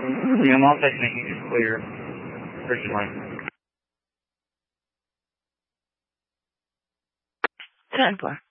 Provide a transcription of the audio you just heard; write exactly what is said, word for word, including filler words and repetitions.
Yeah, I'm all set, making it clear. Richard Lane. ten four.